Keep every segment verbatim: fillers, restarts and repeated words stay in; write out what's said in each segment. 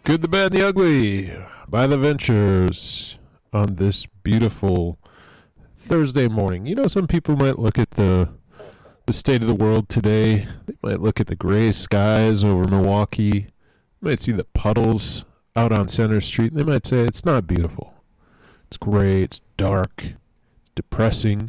Good, the Bad, and the Ugly by The Ventures on this beautiful Thursday morning. You know, some people might look at the the state of the world today. They might look at the gray skies over Milwaukee. They might see the puddles out on Center Street. And they might say, it's not beautiful. It's gray. It's dark. It's depressing.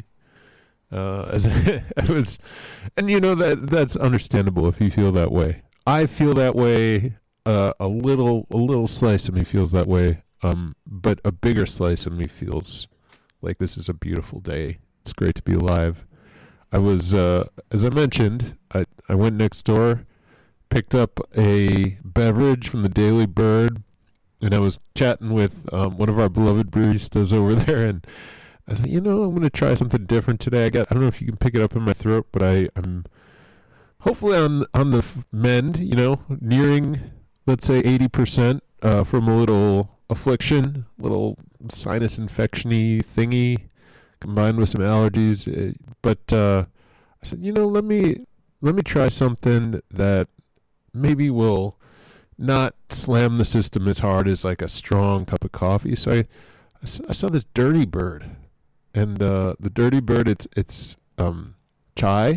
Uh, as I was, and you know that that's understandable if you feel that way. I feel that way. Uh, a little, a little slice of me feels that way. Um, but a bigger slice of me feels like this is a beautiful day. It's great to be alive. I was, uh, as I mentioned, I I went next door, picked up a beverage from the Daily Bird, and I was chatting with um, one of our beloved baristas over there, and I said, you know, I'm going to try something different today. I got, I don't know if you can pick it up in my throat, but I, I'm hopefully on on the mend, you know, nearing, let's say, eighty percent uh, from a little affliction, little sinus infection-y thingy, combined with some allergies. Uh, but uh, I said, you know, let me let me try something that maybe will not slam the system as hard as like a strong cup of coffee. So I, I, saw, I saw this Dirty Bird. And uh, the Dirty Bird, it's it's um, chai,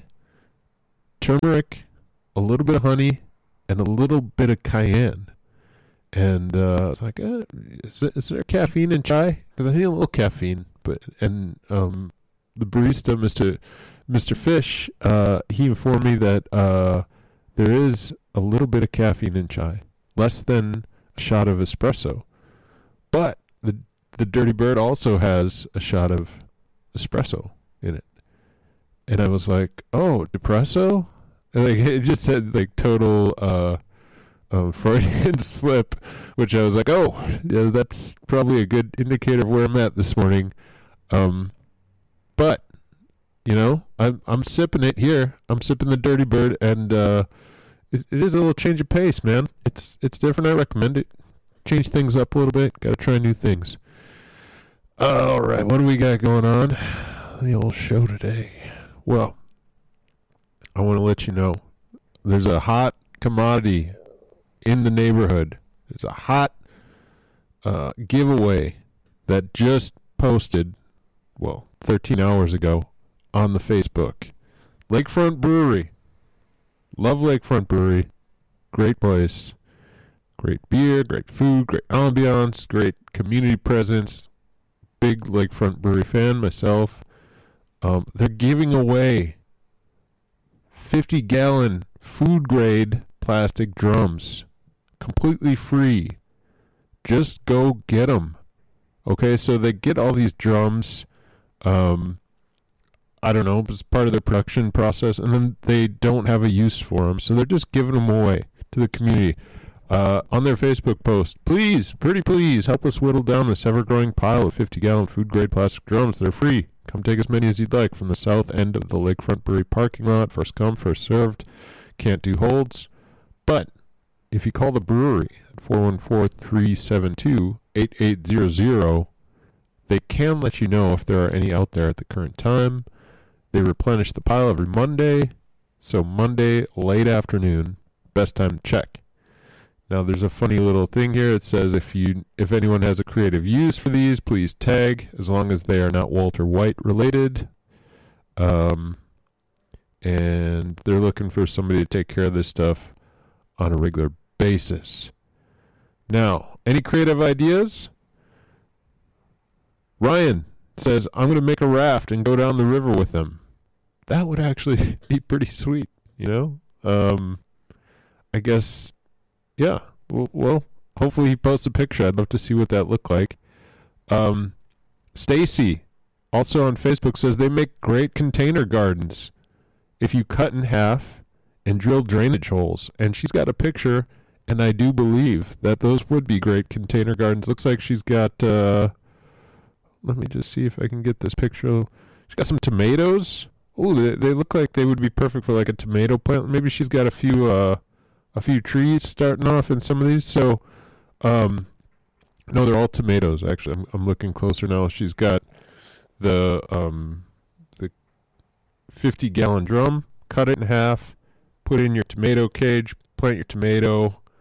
turmeric, a little bit of honey, and a little bit of cayenne. And uh, I was like, uh, is, there, is there caffeine in chai? Because I need a little caffeine. But and um, the barista, Mister Mister Fish, uh, he informed me that uh, there is a little bit of caffeine in chai, less than a shot of espresso. But the the Dirty Bird also has a shot of espresso in it. And I was like, oh, depresso? And like, it just said like total uh, uh, Freudian slip, which I was like, oh, yeah, that's probably a good indicator of where I'm at this morning. Um, but, you know, I'm, I'm sipping it here. I'm sipping the Dirty Bird, and uh, it, it is a little change of pace, man. It's, it's different. I recommend it. Change things up a little bit. Got to try new things. All right, what do we got going on? The old show today. Well, I want to let you know there's a hot commodity in the neighborhood. There's a hot uh, giveaway that just posted, well, thirteen hours ago on the Facebook. Lakefront Brewery. Love Lakefront Brewery. Great place. Great beer, great food, great ambiance, great community presence. Big Lakefront Brewery fan myself. Um, they're giving away fifty gallon food grade plastic drums, completely free. Just go get them. Okay, so they get all these drums. Um, I don't know, it's part of their production process, and then they don't have a use for them, so they're just giving them away to the community. Uh, on their Facebook post, please, pretty please, help us whittle down this ever-growing pile of fifty gallon food-grade plastic drums. They're free. Come take as many as you'd like from the south end of the Lakefront Brewery parking lot. First come, first served. Can't do holds. But if you call the brewery at four one four, three seven two, eight eight zero zero, they can let you know if there are any out there at the current time. They replenish the pile every Monday. So Monday, late afternoon, best time to check. Now there's a funny little thing here. It says if you if anyone has a creative use for these, please tag, as long as they are not Walter White related. Um, and they're looking for somebody to take care of this stuff on a regular basis. Now, any creative ideas? Ryan says, I'm going to make a raft and go down the river with them. That would actually be pretty sweet, you know? Um, I guess... Yeah, well, well, hopefully he posts a picture. I'd love to see what that looked like. Um, Stacy, also on Facebook, says they make great container gardens if you cut in half and drill drainage holes. And she's got a picture, and I do believe that those would be great container gardens. Looks like she's got, uh, let me just see if I can get this picture. She's got some tomatoes. Oh, they, they look like they would be perfect for like a tomato plant. Maybe she's got a few, uh, a few trees starting off in some of these. So, um, no, they're all tomatoes. Actually, I'm, I'm looking closer now. She's got the um, the fifty gallon drum. Cut it in half. Put in your tomato cage. Plant your tomato.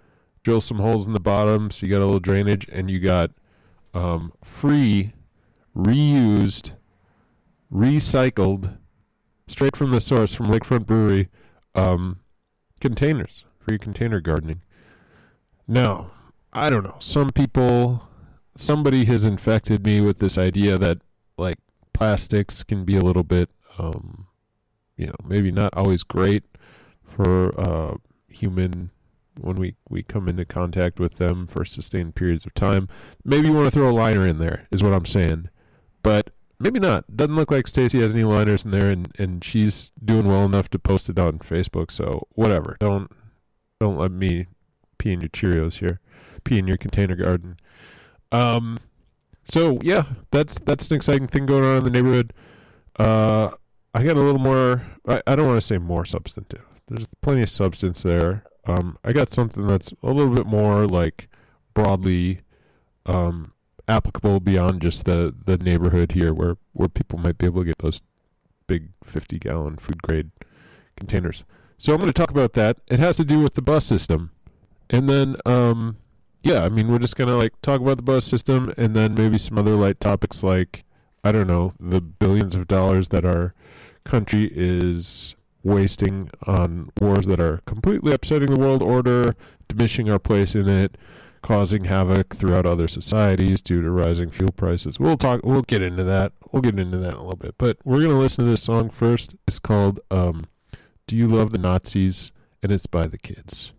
drill some holes in the bottom so you got a little drainage, and you got um, free, reused, recycled, straight from the source from Lakefront Brewery, um, containers, free container gardening. Now, I don't know. Some people, somebody has infected me with this idea that, like, plastics can be a little bit, um, you know, maybe not always great for uh, human, when we, we come into contact with them for sustained periods of time. Maybe you want to throw a liner in there, is what I'm saying. But maybe not. Doesn't look like Stacy has any liners in there, and, and she's doing well enough to post it on Facebook, so whatever. Don't don't let me pee in your Cheerios here. Pee in your container garden. Um so yeah, that's that's an exciting thing going on in the neighborhood. Uh I got a little more I, I don't want to say more substantive. There's plenty of substance there. Um I got something that's a little bit more like broadly um applicable beyond just the, the neighborhood here, where, where people might be able to get those big fifty gallon food grade containers. So I'm going to talk about that. It has to do with the bus system. And then, um, yeah, I mean, we're just going to like talk about the bus system, and then maybe some other light topics like, I don't know, the billions of dollars that our country is wasting on wars that are completely upsetting the world order, diminishing our place in it, causing havoc throughout other societies due to rising fuel prices. We'll talk. We'll get into that. We'll get into that in a little bit. But we're gonna listen to this song first. It's called um, "Do You Love the Nazis?" and it's by The Kids.